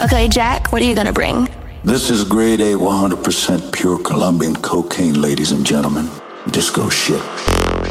Okay, Jack, what are you gonna bring? This is grade A 100% pure Colombian cocaine, ladies and gentlemen. Disco shit.